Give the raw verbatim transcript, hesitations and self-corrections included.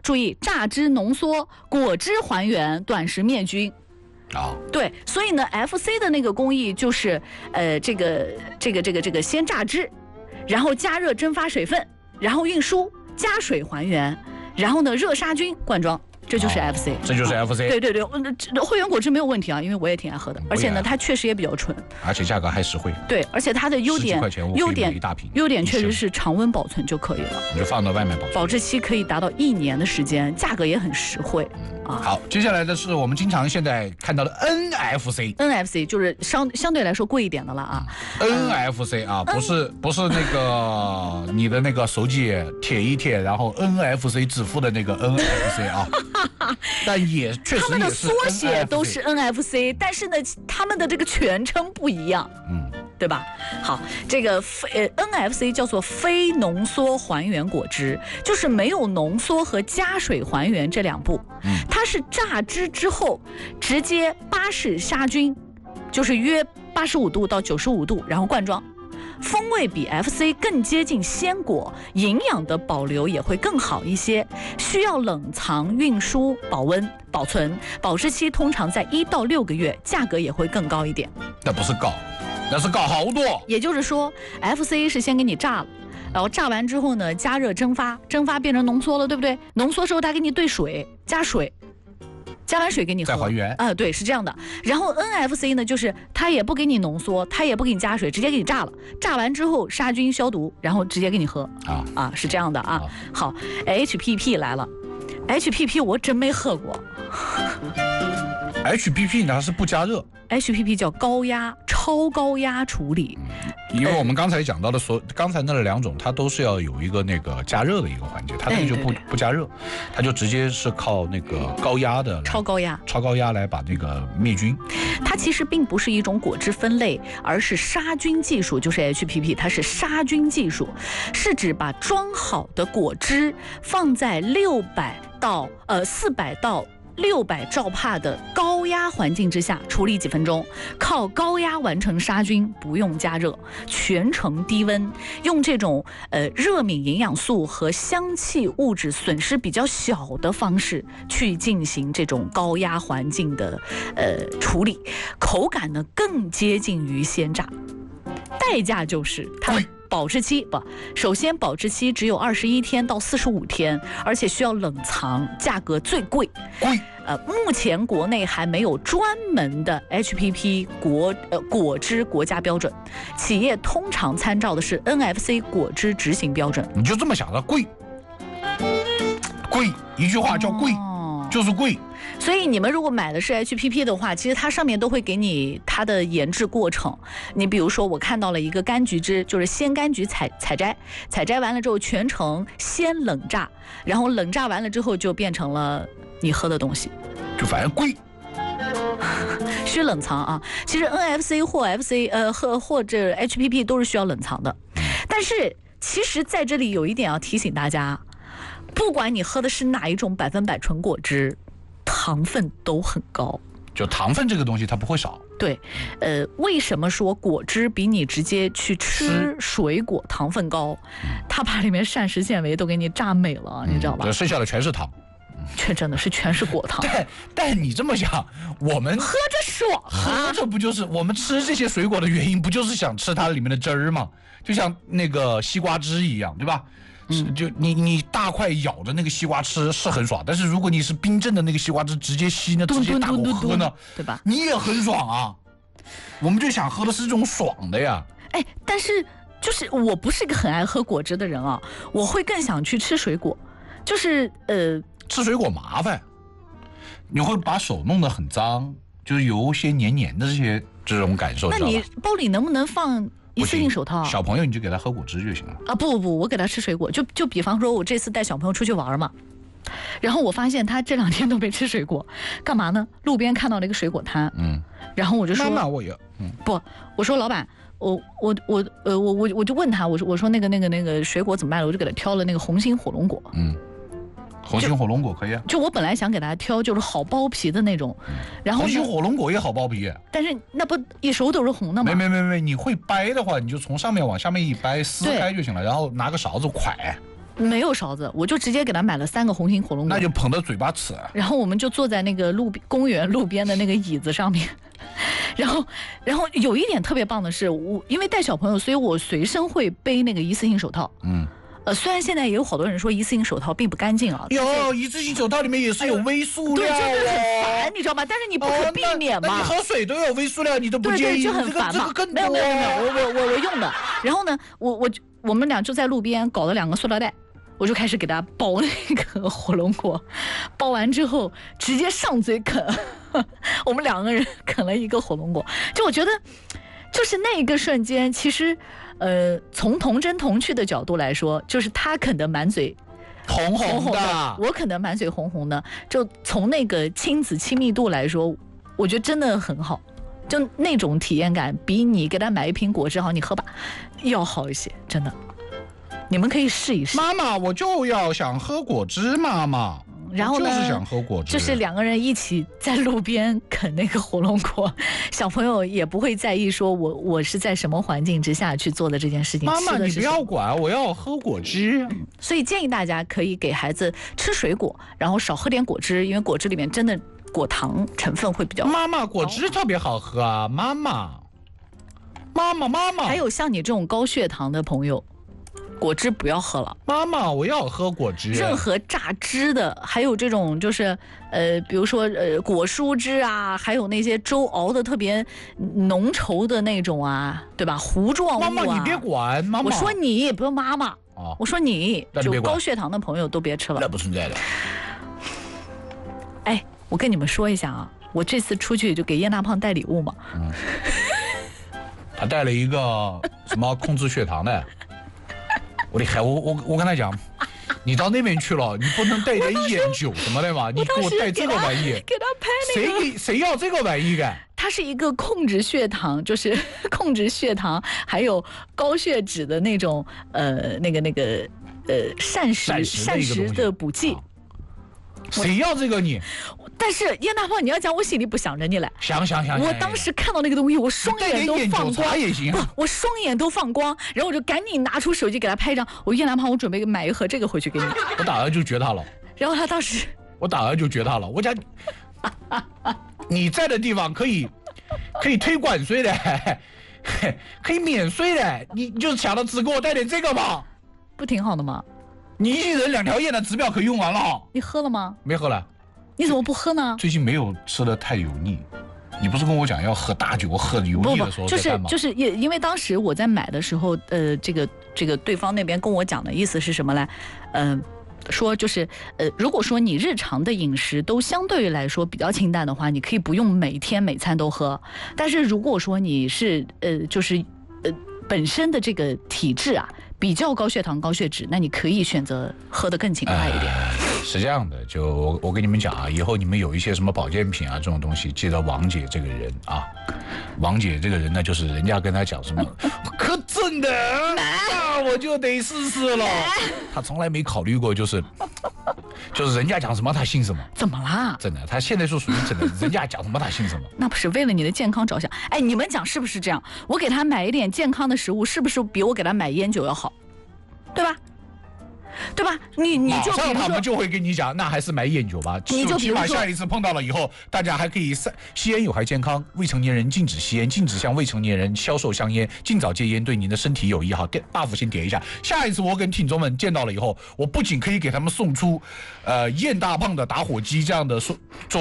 注意榨汁浓缩、果汁还原、短时灭菌。 啊， 对，所以呢 ，F C 的那个工艺就是，呃，这个这个这个这个先榨汁，然后加热蒸发水分，然后运输，加水还原，然后呢热杀菌灌装。这就是 F C，、哦、 这就是 F C。 对对对，汇源果汁没有问题啊，因为我也挺爱喝的，而且呢，它确实也比较纯， 而且价格还实惠。 对，而且它的优点，优点一大瓶， 优点确实是常温保存就可以了， 你就放到外面保存， 保质期可以达到一年的时间，价格也很实惠。 嗯、啊，好，接下来的是我们经常现在看到的 N F C。N F C 就是相相对来说贵一点的了啊。 N F C 啊，不是不是那个你的那个手机贴一贴，然后 N F C 支付的那个 N F C 啊。但也确实也是 N F C， 他们的缩写都是 N F C， 但是呢，他们的这个全称不一样，嗯，对吧？好，这个非 N F C 叫做非浓缩还原果汁，就是没有浓缩和加水还原这两步，嗯，它是榨汁之后直接巴氏杀菌，就是约八十五度到九十五度，然后灌装。风味比 F C 更接近鲜果，营养的保留也会更好一些，需要冷藏、运输、保温、保存，保质期通常在一到六个月，价格也会更高一点。 那不是高，那是高好多。 也就是说 ，F C 是先给你榨了，然后榨完之后呢，加热蒸发，蒸发变成浓缩了，对不对？浓缩之后它给你兑水，加水。加完水给你喝， 再还原啊、呃，对，是这样的。然后 N F C 呢，就是它也不给你浓缩，它也不给你加水，直接给你榨了。榨完之后杀菌消毒，然后直接给你喝啊啊，是这样的啊。好 ，H P P 来了 ，H P P 我真没喝过。 H P P 呢是不加热 ，H P P 叫高压超高压处理。 嗯因为我们刚才讲到的所，刚才那两种，它都是要有一个那个加热的一个环节，它那个就不不加热，它就直接是靠那个高压的超高压超高压来把那个灭菌。 它其实并不是一种果汁分类，而是杀菌技术，就是 H P P， 它是杀菌技术，是指把装好的果汁放在六百到呃四百到。六百兆帕的高压环境之下处理几分钟，靠高压完成杀菌，不用加热，全程低温，用这种呃热敏营养素和香气物质损失比较小的方式去进行这种高压环境的呃处理，口感呢更接近于鲜榨，代价就是它。保质期不，首先保质期只有二十一天到四十五天，而且需要冷藏，价格最贵。 贵。 呃，目前国内还没有专门的 H P P 国呃果汁国家标准，企业通常参照的是 N F C 果汁执行标准。 你就这么想的，贵，贵，一句话叫贵，哦、就是贵。 所以你们如果买的是 H P P 的话，其实它上面都会给你它的研制过程。你比如说，我看到了一个柑橘汁，就是鲜柑橘采采摘，采摘完了之后全程先冷榨，然后冷榨完了之后就变成了你喝的东西， 就反正贵。 需冷藏啊。其实 N F C 或 F C 呃或或者 H P P 都是需要冷藏的。但是其实在这里有一点要提醒大家，不管你喝的是哪一种百分百纯果汁，糖分都很高。 就糖分这个东西它不会少。 对，呃，为什么说果汁比你直接去吃水果糖分高？它把里面膳食纤维都给你榨美了，嗯、你知道吧？ 这剩下的全是糖。 却真的是全是果糖。 但但你这么想，我们喝着爽啊， 喝着不就是我们吃这些水果的原因，不就是想吃它里面的汁儿吗？就像那个西瓜汁一样，对吧？嗯，就你你大块咬着那个西瓜吃是很爽，但是如果你是冰镇的那个西瓜汁直接吸呢，直接大口喝呢， 对吧？ 你也很爽啊。我们就想喝的是这种爽的呀。 哎，但是就是我不是一个很爱喝果汁的人啊，我会更想去吃水果，就是呃。 吃水果麻烦，你会把手弄得很脏，就是有些黏黏的这些这种感受。 那你包里能不能放一次性手套？ 小朋友你就给他喝果汁就行了。 啊不不不，我给他吃水果。就就比方说，我这次带小朋友出去玩嘛，然后我发现他这两天都没吃水果，干嘛呢？路边看到了一个水果摊，嗯，然后我就说， 妈妈我也，嗯， 不，我说老板。我我我呃我我我就问他，我说我说那个那个那个水果怎么卖了？我就给他挑了那个红心火龙果，嗯。 红心火龙果可以啊， 就我本来想给大家挑就是好剥皮的那种，然后红心火龙果也好剥皮， 但是那不一手都是红的吗？ 没没没没，你会掰的话，你就从上面往下面一掰，撕开就行了，然后拿个勺子蒯。 没有勺子，我就直接给他买了三个红心火龙果， 那就捧着嘴巴吃。 然后我们就坐在那个路边公园路边的那个椅子上面。然后，然后有一点特别棒的是，我因为带小朋友，所以我随身会背那个一次性手套。嗯，呃，虽然现在也有好多人说一次性手套并不干净啊， 有一次性手套里面也是有微塑料， 对，就是很烦，你知道吗？但是你不可避免嘛。 哦、那, 那你喝水都有微塑料，你都不介意， 对对，就很烦嘛。 这个、这个更没有没有没有，我我我我用的。然后呢，我我我们俩就在路边搞了两个塑料袋。我就开始给他包那个火龙果，包完之后直接上嘴啃，我们两个人啃了一个火龙果。就我觉得，就是那一个瞬间，其实，呃，从童真童趣的角度来说，就是他啃得满嘴红红的， 我啃得满嘴红红的。就从那个亲子亲密度来说，我觉得真的很好。就那种体验感，比你给他买一瓶果汁好，你喝吧，要好一些，真的。你们可以试一试。 妈妈，我就要想喝果汁，妈妈。 然后呢， 就是想喝果汁， 就是两个人一起在路边啃那个火龙果，小朋友也不会在意说我我是在什么环境之下去做的这件事情。 妈妈，你不要管，我要喝果汁。 嗯，所以建议大家可以给孩子吃水果，然后少喝点果汁，因为果汁里面真的果糖成分会比较。 妈妈，果汁特别好喝啊，妈妈，妈妈，妈妈。 还有像你这种高血糖的朋友。果汁不要喝了， 妈妈，我要喝果汁。 任何榨汁的，还有这种就是呃，比如说呃果蔬汁啊，还有那些粥熬的特别浓稠的那种啊，对吧？糊状物啊。 妈妈，你别管，妈妈。 我说你，不用妈妈。哦，我说你，就高血糖的朋友都别吃了。 那不存在的。 哎，我跟你们说一下啊，我这次出去就给叶大胖带礼物嘛。嗯。 他带了一个什么控制血糖的。我的海，我我我跟他讲，你到那边去了，你不能带点烟酒什么的嘛？你给我带这个玩意， 给他拍那个，谁谁要这个玩意的？ 它是一个控制血糖，就是控制血糖还有高血脂的那种呃那个那个呃膳食膳食的补剂。啊， 谁要这个你？ 但是叶大胖，你要讲，我心里不想着你嘞。 想想想， 我当时看到那个东西，我双眼都放光也行、 啊。不，我双眼都放光，然后我就赶紧拿出手机给他拍一张。我叶大胖，我准备买一盒这个回去给你。 我打算就绝他了。 然后他当时， 我打算就绝他了。我讲，你在的地方可以可以推管税的，可以免税的，你就是想到只给我带点这个嘛？ 不挺好的吗？ 你一人两条烟的指标可用完了。 你喝了吗？ 没喝了。 你怎么不喝呢？ 最近没有吃的太油腻。你不是跟我讲要喝大酒，喝油腻的时候不不就是就是也因为当时我在买的时候，呃，这个这个对方那边跟我讲的意思是什么呢？嗯、呃，说就是呃，如果说你日常的饮食都相对于来说比较清淡的话，你可以不用每天每餐都喝。但是如果说你是呃就是呃本身的这个体质啊比较高血糖高血脂，那你可以选择喝得更勤快一点。 呃是这样的，就我我跟你们讲啊，以后你们有一些什么保健品啊这种东西，记得王姐这个人啊，王姐这个人呢，就是人家跟他讲什么，可真的，那我就得试试了。他从来没考虑过，就是就是人家讲什么他信什么。 怎么啦？ 真的，他现在是属于真的，人家讲什么他信什么。 那不是为了你的健康着想？哎，你们讲是不是这样？我给他买一点健康的食物，是不是比我给他买烟酒要好？对吧？对吧？你你就马上他们就会跟你讲，那还是买烟酒吧。 你就起码下一次碰到了以后，大家还可以吸烟有害健康，未成年人禁止吸烟，禁止向未成年人销售香烟，尽早戒烟，对您的身体有益。好，buff 先点一下。下一次我跟听众们见到了以后，我不仅可以给他们送出，呃，燕大胖的打火机这样的说。